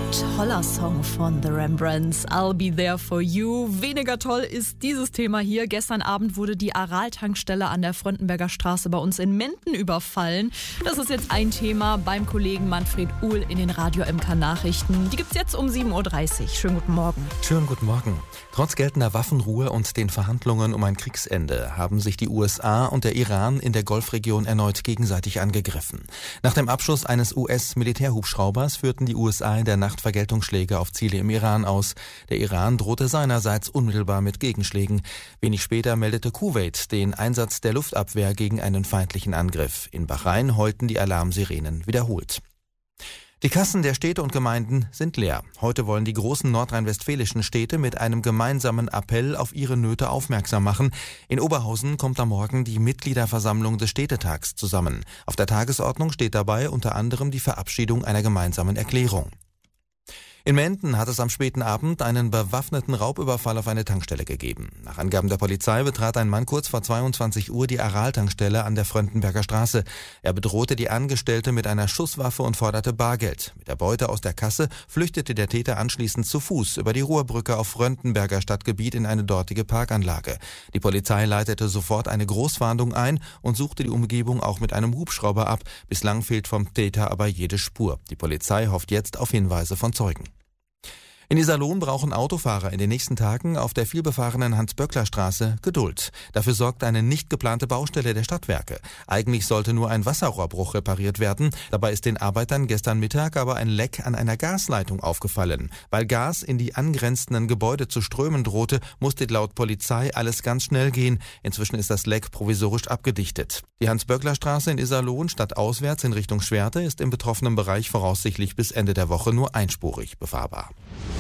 Toller Song von The Rembrandts, I'll Be There For You. Weniger toll ist dieses Thema hier. Gestern Abend wurde die Aral-Tankstelle an der Fröndenberger Straße bei uns in Menden überfallen. Das ist jetzt ein Thema beim Kollegen Manfred Uhl in den Radio-MK-Nachrichten. Die gibt's jetzt um 7.30 Uhr. Schönen guten Morgen. Schönen guten Morgen. Trotz geltender Waffenruhe und den Verhandlungen um ein Kriegsende haben sich die USA und der Iran in der Golfregion erneut gegenseitig angegriffen. Nach dem Abschuss eines US-Militärhubschraubers führten die USA in der Nacht Vergeltungsschläge auf Ziele im Iran aus. Der Iran drohte seinerseits unmittelbar mit Gegenschlägen. Wenig später meldete Kuwait den Einsatz der Luftabwehr gegen einen feindlichen Angriff. In Bahrain heulten die Alarmsirenen wiederholt. Die Kassen der Städte und Gemeinden sind leer. Heute wollen die großen nordrhein-westfälischen Städte mit einem gemeinsamen Appell auf ihre Nöte aufmerksam machen. In Oberhausen kommt am Morgen die Mitgliederversammlung des Städtetags zusammen. Auf der Tagesordnung steht dabei unter anderem die Verabschiedung einer gemeinsamen Erklärung. In Menden hat es am späten Abend einen bewaffneten Raubüberfall auf eine Tankstelle gegeben. Nach Angaben der Polizei betrat ein Mann kurz vor 22 Uhr die Aral-Tankstelle an der Fröndenberger Straße. Er bedrohte die Angestellte mit einer Schusswaffe und forderte Bargeld. Mit der Beute aus der Kasse flüchtete der Täter anschließend zu Fuß über die Ruhrbrücke auf Fröndenberger Stadtgebiet in eine dortige Parkanlage. Die Polizei leitete sofort eine Großfahndung ein und suchte die Umgebung auch mit einem Hubschrauber ab. Bislang fehlt vom Täter aber jede Spur. Die Polizei hofft jetzt auf Hinweise von Zeugen. In Iserlohn brauchen Autofahrer in den nächsten Tagen auf der vielbefahrenen Hans-Böckler-Straße Geduld. Dafür sorgt eine nicht geplante Baustelle der Stadtwerke. Eigentlich sollte nur ein Wasserrohrbruch repariert werden. Dabei ist den Arbeitern gestern Mittag aber ein Leck an einer Gasleitung aufgefallen. Weil Gas in die angrenzenden Gebäude zu strömen drohte, musste laut Polizei alles ganz schnell gehen. Inzwischen ist das Leck provisorisch abgedichtet. Die Hans-Böckler-Straße in Iserlohn stadtauswärts in Richtung Schwerte ist im betroffenen Bereich voraussichtlich bis Ende der Woche nur einspurig befahrbar.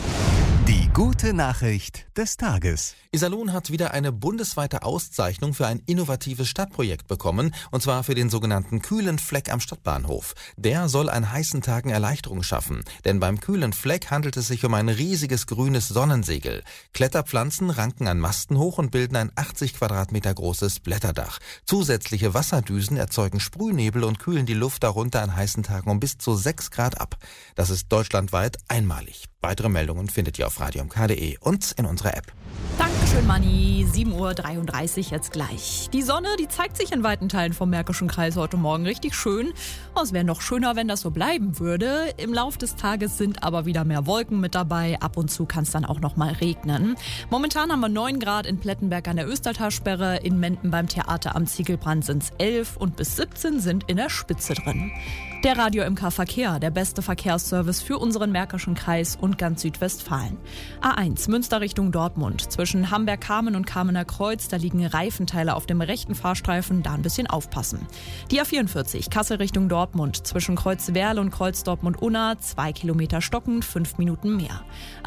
Die gute Nachricht des Tages. Iserlohn hat wieder eine bundesweite Auszeichnung für ein innovatives Stadtprojekt bekommen, und zwar für den sogenannten kühlen Fleck am Stadtbahnhof. Der soll an heißen Tagen Erleichterung schaffen, denn beim kühlen Fleck handelt es sich um ein riesiges grünes Sonnensegel. Kletterpflanzen ranken an Masten hoch und bilden ein 80 Quadratmeter großes Blätterdach. Zusätzliche Wasserdüsen erzeugen Sprühnebel und kühlen die Luft darunter an heißen Tagen um bis zu 6 Grad ab. Das ist deutschlandweit einmalig. Weitere Meldungen findet ihr auf radio-mk.de und in unserer App. Dankeschön, Manni. 7.33 Uhr jetzt gleich. Die Sonne, die zeigt sich in weiten Teilen vom Märkischen Kreis heute Morgen richtig schön. Es wäre noch schöner, wenn das so bleiben würde. Im Lauf des Tages sind aber wieder mehr Wolken mit dabei. Ab und zu kann es dann auch noch mal regnen. Momentan haben wir 9 Grad in Plettenberg an der Östertalsperre. In Menden beim Theater am Ziegelbrand sind es 11 und bis 17 sind in der Spitze drin. Der Radio MK Verkehr, der beste Verkehrsservice für unseren Märkischen Kreis und ganz Südwestfalen. A1 Münster Richtung Dortmund. Zwischen Hamberg-Kamen und Kamener Kreuz, da liegen Reifenteile auf dem rechten Fahrstreifen, da ein bisschen aufpassen. Die A44 Kassel Richtung Dortmund. Zwischen Kreuzwerl und Kreuz Dortmund-Unna 2 Kilometer stockend, 5 Minuten mehr.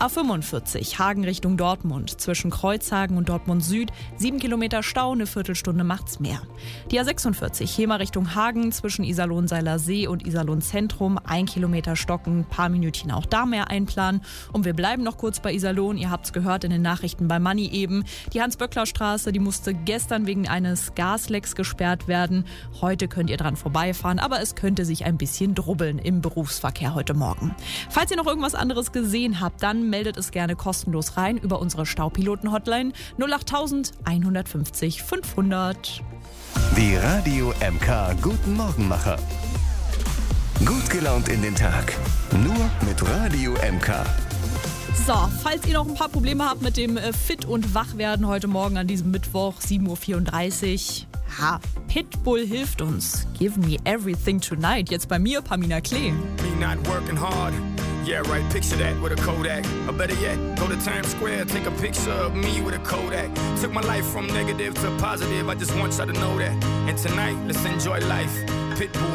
A45 Hagen Richtung Dortmund. Zwischen Kreuzhagen und Dortmund Süd 7 Kilometer Stau, eine Viertelstunde macht's mehr. Die A46 Hemer Richtung Hagen. Zwischen Iserlohn-Seiler See und Iserlohn Zentrum 1 Kilometer stocken, paar Minütchen auch da mehr einplanen. Und wir bleiben noch kurz bei Iserlohn. Ihr habt's gehört in den Nachrichten bei Manni eben. Die Hans-Böckler-Straße, die musste gestern wegen eines Gaslecks gesperrt werden. Heute könnt ihr dran vorbeifahren, aber es könnte sich ein bisschen drubbeln im Berufsverkehr heute Morgen. Falls ihr noch irgendwas anderes gesehen habt, dann meldet es gerne kostenlos rein über unsere Staupiloten-Hotline 08000 150 500. Die Radio MK Guten Morgenmacher. Gut gelaunt in den Tag. Nur mit Radio MK. So, falls ihr noch ein paar Probleme habt mit dem Fit- und Wachwerden heute Morgen an diesem Mittwoch, 7.34 Uhr. Ja, Pitbull hilft uns. Give me everything tonight. Jetzt bei mir, Pamina Klee. Me not working hard. Yeah, right, picture that with a Kodak. Or better yet, go to Times Square, take a picture of me with a Kodak. Took my life from negative to positive, I just want y'all to know that. And tonight, let's enjoy life. Pitbull.